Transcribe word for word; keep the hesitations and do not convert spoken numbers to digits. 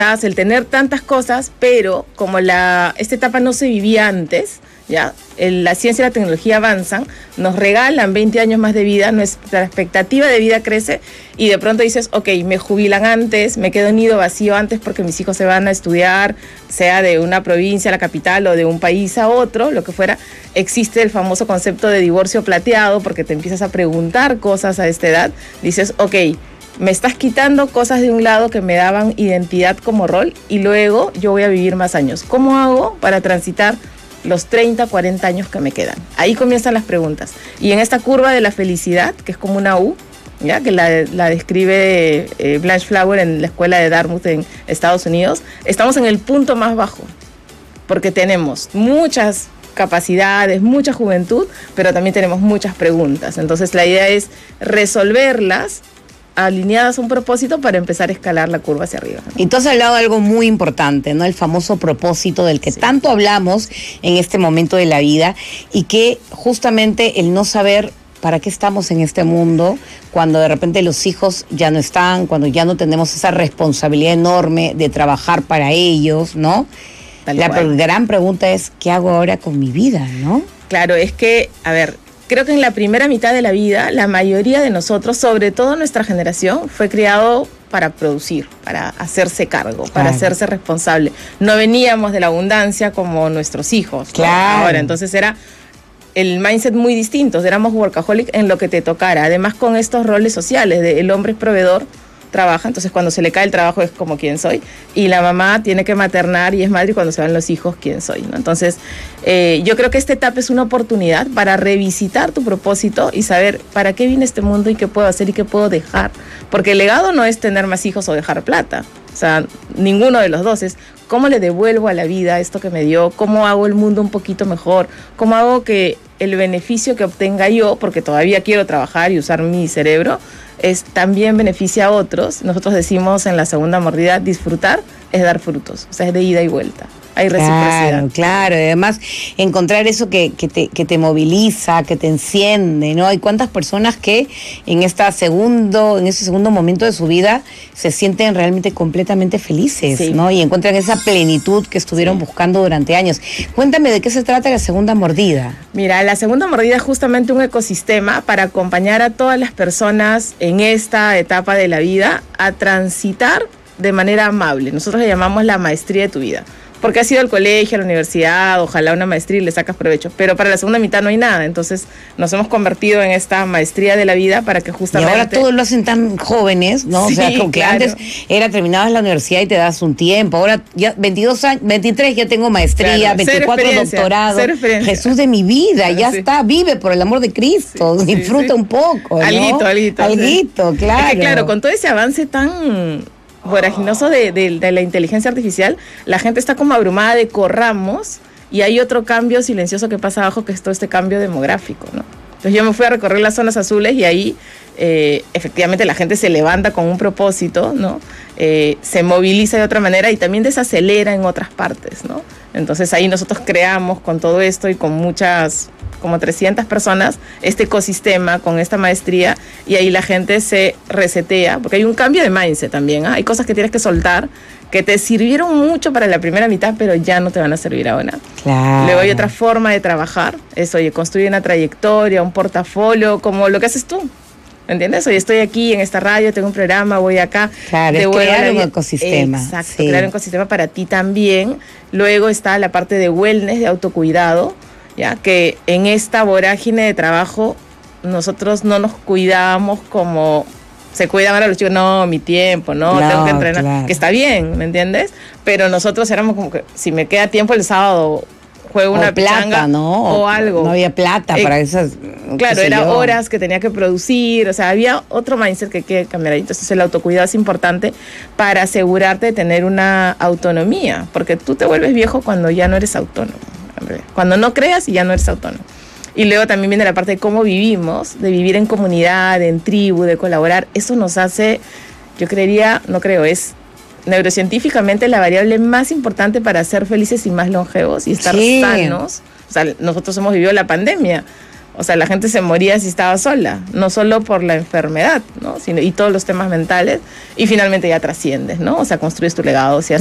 el tener tantas cosas, pero como la esta etapa no se vivía antes, ya el, la ciencia y la tecnología avanzan, nos regalan veinte años más de vida, nuestra expectativa de vida crece y de pronto dices, ok, me jubilan antes, me quedo en nido vacío antes porque mis hijos se van a estudiar, sea de una provincia a la capital o de un país a otro, lo que fuera. Existe el famoso concepto de divorcio plateado porque te empiezas a preguntar cosas a esta edad, dices, ok, me estás quitando cosas de un lado que me daban identidad como rol y luego yo voy a vivir más años. ¿Cómo hago para transitar los treinta, cuarenta años que me quedan? Ahí comienzan las preguntas. Y en esta curva de la felicidad, que es como una U, ¿ya? Que la, la describe eh, Blanche Flower en la escuela de Dartmouth en Estados Unidos, estamos en el punto más bajo, porque tenemos muchas capacidades, mucha juventud, pero también tenemos muchas preguntas. Entonces la idea es resolverlas alineadas a un propósito para empezar a escalar la curva hacia arriba, ¿no? Y tú has hablado de algo muy importante, ¿no? El famoso propósito del que sí. tanto hablamos en este momento de la vida y que justamente el no saber para qué estamos en este mundo cuando de repente los hijos ya no están, cuando ya no tenemos esa responsabilidad enorme de trabajar para ellos, ¿no? Tal la cual. Gran pregunta es, ¿qué hago ahora con mi vida, no? Claro, es que, a ver, creo que en la primera mitad de la vida, la mayoría de nosotros, sobre todo nuestra generación, fue criado para producir, para hacerse cargo, para claro. hacerse responsable. No veníamos de la abundancia como nuestros hijos. Claro. ¿no? Ahora, entonces era el mindset muy distinto, éramos workaholic en lo que te tocara. Además, con estos roles sociales, de el hombre es proveedor, trabaja, entonces cuando se le cae el trabajo es como quién soy, y la mamá tiene que maternar y es madre, y cuando se van los hijos, quién soy, ¿no? Entonces, eh, yo creo que esta etapa es una oportunidad para revisitar tu propósito y saber para qué viene este mundo y qué puedo hacer y qué puedo dejar, porque el legado no es tener más hijos o dejar plata, o sea, ninguno de los dos, es cómo le devuelvo a la vida esto que me dio, cómo hago el mundo un poquito mejor, cómo hago que el beneficio que obtenga yo, porque todavía quiero trabajar y usar mi cerebro, es también beneficia a otros. Nosotros decimos en la segunda mordida, disfrutar es dar frutos, o sea, es de ida y vuelta. Hay reciprocidad. Claro, claro, y además encontrar eso que, que, te, que te moviliza, que te enciende, ¿no? Hay cuántas personas que en esta segundo, en ese segundo momento de su vida se sienten realmente completamente felices, sí. ¿no? Y encuentran esa plenitud que estuvieron sí. buscando durante años. Cuéntame de qué se trata la segunda mordida. Mira, la segunda mordida es justamente un ecosistema para acompañar a todas las personas en esta etapa de la vida a transitar de manera amable. Nosotros le llamamos la maestría de tu vida. Porque has ido al colegio, a la universidad, ojalá una maestría y le sacas provecho. Pero para la segunda mitad no hay nada. Entonces nos hemos convertido en esta maestría de la vida para que justamente... Y ahora todos lo hacen tan jóvenes, ¿no? Sí, o sea, como que claro. antes era terminabas la universidad y te das un tiempo. Ahora ya veintidós años, veintitrés ya tengo maestría, claro. veinticuatro doctorado. Jesús de mi vida, ya sí. está, vive por el amor de Cristo. Sí, disfruta sí, sí. un poco, ¿no? Alguito, alguito. Alguito, sí. claro. Es que claro, con todo ese avance tan... voraginoso de, de, de la inteligencia artificial, la gente está como abrumada de corramos y hay otro cambio silencioso que pasa abajo, que es todo este cambio demográfico, ¿no? Entonces yo me fui a recorrer las zonas azules y ahí eh, efectivamente la gente se levanta con un propósito, ¿no? Eh, se moviliza de otra manera y también desacelera en otras partes, ¿no? Entonces ahí nosotros creamos con todo esto y con muchas, como trescientas personas, este ecosistema con esta maestría y ahí la gente se resetea, porque hay un cambio de mindset también, ¿eh? Hay cosas que tienes que soltar que te sirvieron mucho para la primera mitad, pero ya no te van a servir ahora. Claro. Luego hay otra forma de trabajar, es, oye, construye una trayectoria, un portafolio, como lo que haces tú. ¿Entiendes? Oye, estoy aquí en esta radio, tengo un programa, voy acá. Claro, es crear un ecosistema. Exacto, sí. crear un ecosistema para ti también. Luego está la parte de wellness, de autocuidado, ya que en esta vorágine de trabajo nosotros no nos cuidamos como se cuidan ahora los chicos, no, mi tiempo, no, no tengo que entrenar, claro. que está bien, ¿me entiendes? Pero nosotros éramos como que si me queda tiempo el sábado juego una o plata, pichanga ¿no? o algo. No había plata eh, para esas. Claro, era yo. horas que tenía que producir, o sea, había otro mindset que hay que cambiar ahí. Entonces el autocuidado es importante para asegurarte de tener una autonomía, porque tú te vuelves viejo cuando ya no eres autónomo, cuando no creas y ya no eres autónomo. Y luego también viene la parte de cómo vivimos, de vivir en comunidad, en tribu, de colaborar. Eso nos hace, yo creería, no creo, es neurocientíficamente la variable más importante para ser felices y más longevos y estar sí. sanos. O sea, nosotros hemos vivido la pandemia. O sea, la gente se moría si estaba sola, no solo por la enfermedad, ¿no? Sino, y todos los temas mentales, y finalmente ya trasciendes, ¿no? O sea, construyes tu legado, si